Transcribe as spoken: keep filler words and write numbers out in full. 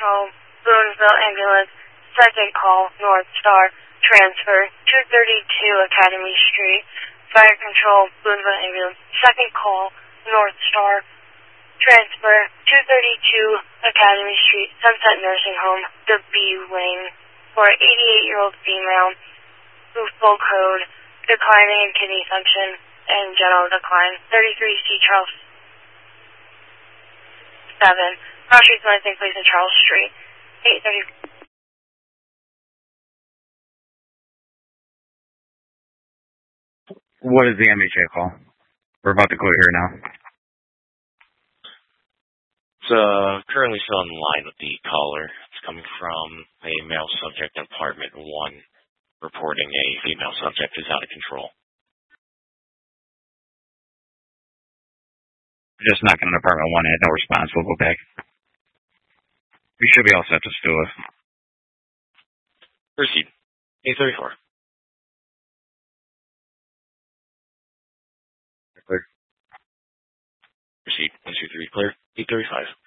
Control, Boonville Ambulance, second call, North Star, transfer, two thirty-two Academy Street, Fire Control, Boonville Ambulance, second call, North Star, transfer, two thirty-two Academy Street, Sunset Nursing Home, the B Wing, for an eighty-eight-year-old female who full code, declining in kidney function, and general decline, thirty-three C Charles seven, Cross Street Missing Place in Charles Street, eight thirty. What is the M H A call? We're about to go here now. It's uh, currently still on the line with the caller. It's coming from a male subject in apartment one, reporting a female subject is out of control. Just knocking on apartment one, I had no response. We'll go back. We should be all set to do it. Proceed. eight thirty-four. Clear. Proceed. one two three, clear. eight thirty-five.